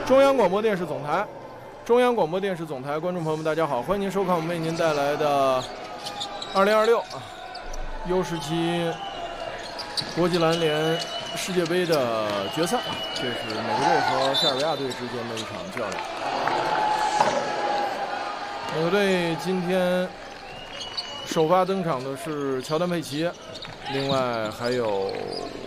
中央广播电视总台，中央广播电视总台，观众朋友们，大家好，欢迎您收看我们为您带来的2026U17国际篮联世界杯的决赛，这是美国队和塞尔维亚队之间的一场较量。美国队今天首发登场的是乔丹·佩奇，另外还有